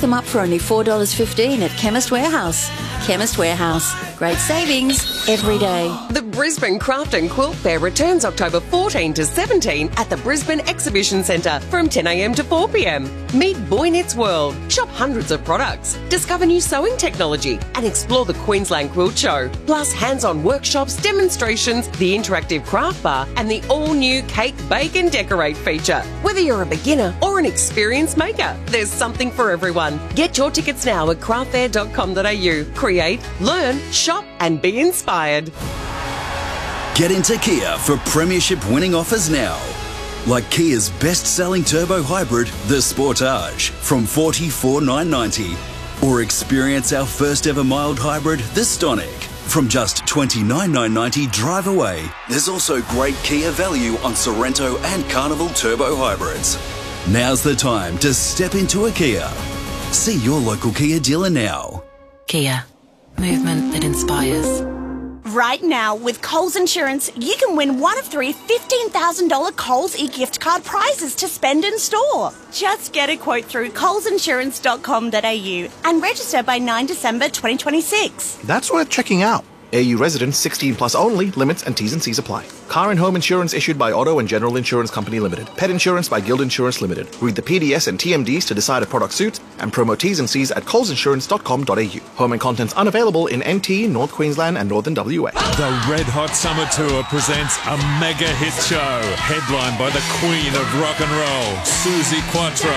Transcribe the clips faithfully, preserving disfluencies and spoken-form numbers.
them up for only four dollars fifteen at Chemist Warehouse. Chemist Warehouse. Great savings every day. The Brisbane Craft and Quilt Fair returns October fourteenth to seventeenth at the Brisbane Exhibition Centre from ten a m to four p m. Meet Boy Knits World, shop hundreds of products, discover new sewing technology and explore the Queensland Quilt Show. Plus hands-on workshops, demonstrations, the interactive craft bar and the all-new Cake, Bake and Decorate feature. Whether you're a beginner or an experienced maker, there's something for everyone. Get your tickets now at craft fair dot com dot a u. Create, learn, shop and be inspired. Get into Kia for premiership winning offers now. Like Kia's best-selling turbo hybrid, the Sportage, from forty-four thousand nine hundred ninety dollars. Or experience our first ever mild hybrid, the Stonic, from just twenty-nine thousand nine hundred ninety dollars drive away. There's also great Kia value on Sorrento and Carnival turbo hybrids. Now's the time to step into a Kia. See your local Kia dealer now. Kia. Movement that inspires. Right now, with Coles Insurance, you can win one of three fifteen thousand dollars Coles e-gift card prizes to spend in store. Just get a quote through coles insurance dot com dot a u and register by ninth of December twenty twenty-six. That's worth checking out. A U residents sixteen plus only. Limits and T's and C's apply. Car and home insurance issued by Auto and General Insurance Company Limited. Pet insurance by Guild Insurance Limited. Read the P D S and T M Ds to decide if product suits and promo T's and C's at coles insurance dot com dot a u. Home and contents unavailable in N T, North Queensland and Northern W A. The Red Hot Summer Tour presents a mega hit show headlined by the Queen of Rock and Roll, Suzi Quatro.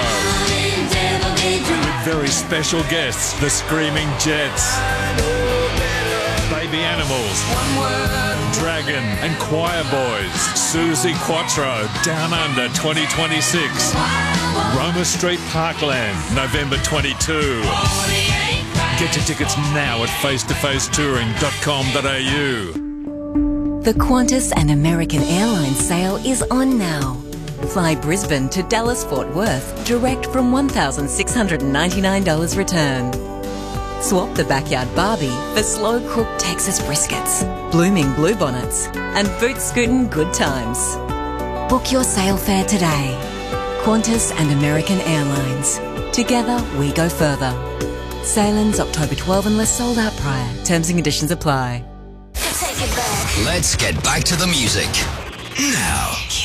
With very special guests, the Screaming Jets, Baby Animals, Dragon and Choir Boys. Suzi Quatro, Down Under twenty twenty-six. Roma Street Parkland, November twenty-second. Get your tickets now at face to face touring dot com dot a u. The Qantas and American Airlines sale is on now. Fly Brisbane to Dallas Fort Worth direct from one thousand six hundred ninety-nine dollars return. Swap the backyard Barbie for slow-cooked Texas briskets, blooming bluebonnets and boot scootin' good times. Book your sale fare today. Qantas and American Airlines. Together we go further. Sale ends October twelfth unless sold out prior. Terms and conditions apply. Let's get back to the music. Now.